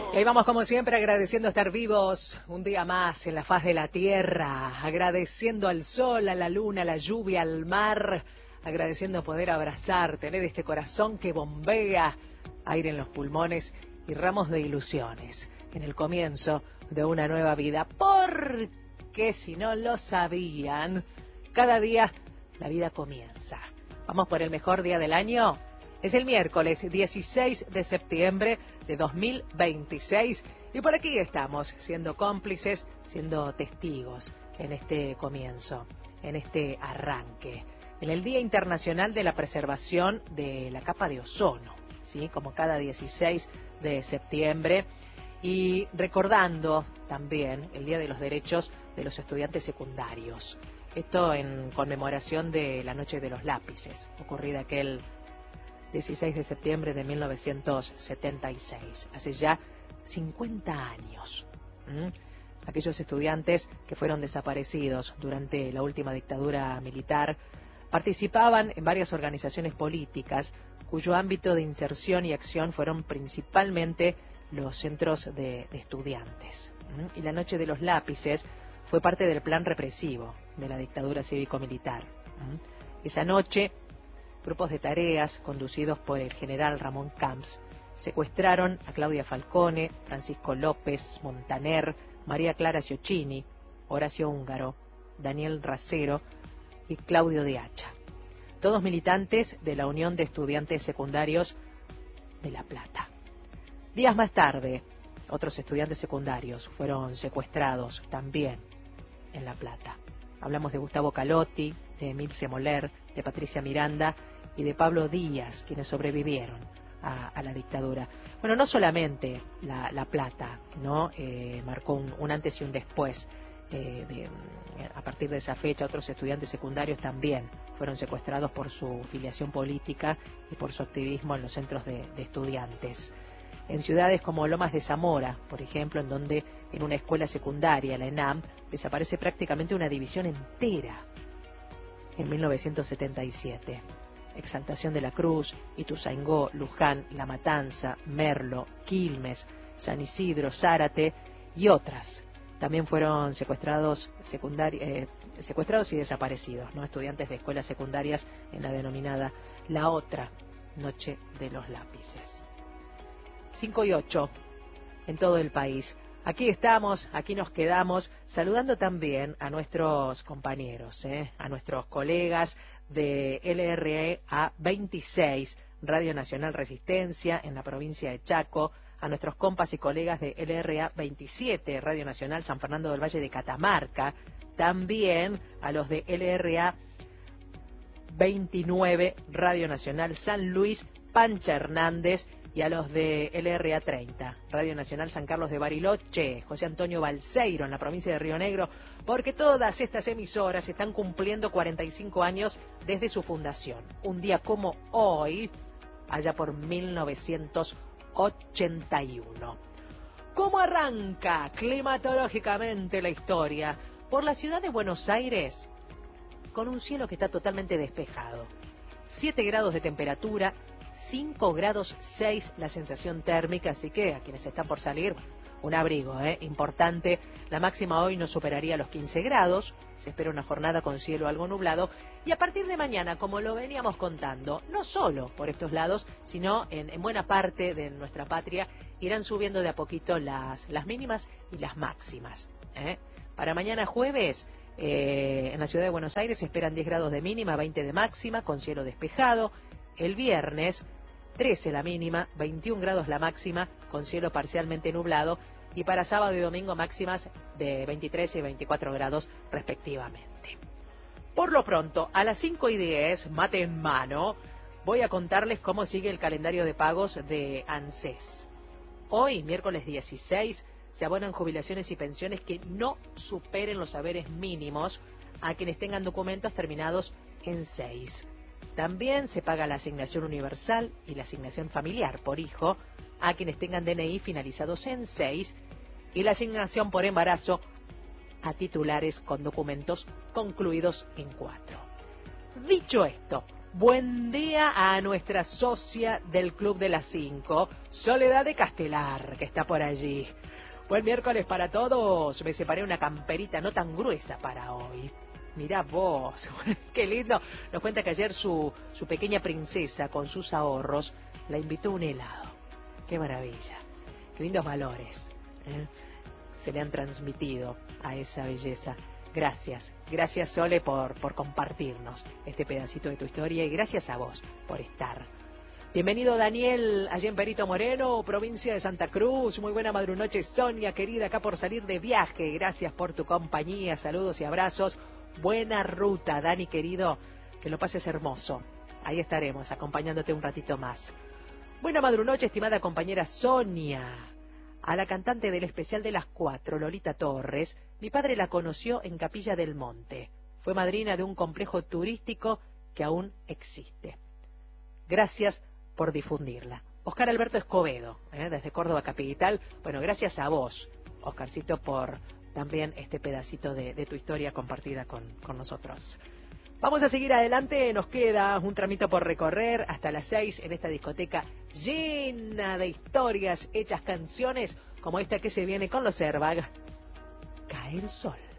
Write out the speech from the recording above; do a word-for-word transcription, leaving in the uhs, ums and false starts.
Y ahí vamos como siempre agradeciendo estar vivos un día más en la faz de la tierra, agradeciendo al sol, a la luna, a la lluvia, al mar, agradeciendo poder abrazar, tener este corazón que bombea aire en los pulmones y ramos de ilusiones en el comienzo de una nueva vida, porque si no lo sabían, cada día la vida comienza. Vamos por el mejor día del año. Es el miércoles dieciséis de septiembre de dos mil veintiséis y por aquí estamos siendo cómplices, siendo testigos en este comienzo, en este arranque, en el Día Internacional de la Preservación de la Capa de Ozono, ¿sí? Como cada dieciséis de septiembre, y recordando también el Día de los Derechos de los Estudiantes Secundarios. Esto en conmemoración de la Noche de los Lápices, ocurrida aquel dieciséis de septiembre de mil novecientos setenta y seis, hace ya cincuenta años. ¿Mm? Aquellos estudiantes que fueron desaparecidos durante la última dictadura militar participaban en varias organizaciones políticas cuyo ámbito de inserción y acción fueron principalmente los centros de, de estudiantes. ¿Mm? Y la Noche de los Lápices fue parte del plan represivo de la dictadura cívico-militar. ¿Mm? Esa noche, grupos de tareas conducidos por el general Ramón Camps secuestraron a Claudia Falcone, Francisco López, Montaner, María Clara Ciocchini, Horacio Húngaro, Daniel Racero y Claudio de Hacha, todos militantes de la Unión de Estudiantes Secundarios de La Plata. Días más tarde, otros estudiantes secundarios fueron secuestrados también en La Plata. Hablamos de Gustavo Calotti, de Emilce Moler, de Patricia Miranda y de Pablo Díaz, quienes sobrevivieron a, a la dictadura. Bueno, no solamente La, la Plata, ¿no? Eh, marcó un, un antes y un después. Eh, de, a partir de esa fecha, otros estudiantes secundarios también fueron secuestrados por su filiación política y por su activismo en los centros de, de estudiantes. En ciudades como Lomas de Zamora, por ejemplo, en donde en una escuela secundaria, la ENAM, desaparece prácticamente una división entera en mil novecientos setenta y siete. Exaltación de la Cruz, Ituzaingó, Luján, La Matanza, Merlo, Quilmes, San Isidro, Zárate y otras. También fueron secuestrados, secundari eh, secuestrados y desaparecidos, ¿no? Estudiantes de escuelas secundarias en la denominada La Otra Noche de los Lápices. cinco y ocho en todo el país. Aquí estamos, aquí nos quedamos, saludando también a nuestros compañeros, ¿eh? A nuestros colegas de L R A veintiséis, Radio Nacional Resistencia, en la provincia de Chaco, a nuestros compas y colegas de L R A veintisiete, Radio Nacional San Fernando del Valle de Catamarca, también a los de L R A veintinueve, Radio Nacional San Luis, Pancha Hernández, y a los de L R A treinta, Radio Nacional San Carlos de Bariloche, José Antonio Balseiro, en la provincia de Río Negro, porque todas estas emisoras están cumpliendo cuarenta y cinco años desde su fundación. Un día como hoy, allá por mil novecientos ochenta y uno. ¿Cómo arranca climatológicamente la historia? Por la ciudad de Buenos Aires, con un cielo que está totalmente despejado. siete grados de temperatura, cinco grados seis la sensación térmica, así que a quienes están por salir, un abrigo, ¿eh? Importante. La máxima hoy no superaría los quince grados, se espera una jornada con cielo algo nublado, y a partir de mañana, como lo veníamos contando, no solo por estos lados, sino en, en buena parte de nuestra patria, irán subiendo de a poquito las, las mínimas y las máximas, ¿eh? Para mañana jueves, eh, en la ciudad de Buenos Aires se esperan diez grados de mínima, veinte de máxima, con cielo despejado. El viernes, trece la mínima, veintiún grados la máxima, con cielo parcialmente nublado, y para sábado y domingo máximas de veintitrés y veinticuatro grados respectivamente. Por lo pronto, a las cinco y diez, mate en mano, voy a contarles cómo sigue el calendario de pagos de ANSES. Hoy, miércoles dieciséis, se abonan jubilaciones y pensiones que no superen los haberes mínimos a quienes tengan documentos terminados en seis. También se paga la asignación universal y la asignación familiar por hijo a quienes tengan D N I finalizados en seis y la asignación por embarazo a titulares con documentos concluidos en cuatro. Dicho esto, Buen día a nuestra socia del Club de las Cinco, Soledad de Castelar, que está por allí. Buen miércoles para todos. Me separé una camperita no tan gruesa para hoy. Mirá vos, qué lindo. Nos cuenta que ayer su, su pequeña princesa, con sus ahorros, la invitó a un helado. Qué maravilla. Qué lindos valores, ¿eh? Se le han transmitido a esa belleza. Gracias, gracias Sole por, por compartirnos este pedacito de tu historia y gracias a vos por estar. Bienvenido Daniel, allá en Perito Moreno, provincia de Santa Cruz. Muy buena madrunoche Sonia, querida, acá por salir de viaje. Gracias por tu compañía, saludos y abrazos. Buena ruta, Dani querido, que lo pases hermoso. Ahí estaremos, acompañándote un ratito más. Buena madrunoche, estimada compañera Sonia. A la cantante del especial de las cuatro, Lolita Torres, mi padre la conoció en Capilla del Monte. Fue madrina de un complejo turístico que aún existe. Gracias por difundirla. Oscar Alberto Escobedo, ¿eh? desde Córdoba Capital. Bueno, gracias a vos, Oscarcito, por también este pedacito de, de tu historia compartida con, con nosotros. Vamos a seguir adelante, nos queda un tramito por recorrer hasta las seis en esta discoteca llena de historias hechas canciones como esta que se viene con los Airbag. Cae el sol.